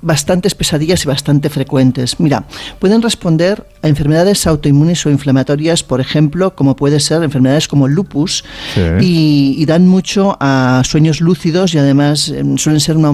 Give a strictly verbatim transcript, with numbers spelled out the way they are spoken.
bastantes pesadillas y bastante frecuentes. Mira, pueden responder a enfermedades autoinmunes o inflamatorias, por ejemplo, como puede ser enfermedades como el lupus, sí. y, y dan mucho a sueños lúcidos y además eh, suelen ser una